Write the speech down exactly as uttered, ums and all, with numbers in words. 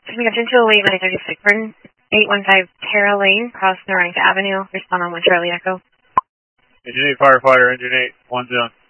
Coming up into eight one thirty-six, Burton, eight one five Terra Lane, across Norinca Avenue. Respond on one Charlie Echo. Engine eight firefighter, engine eight, one zone.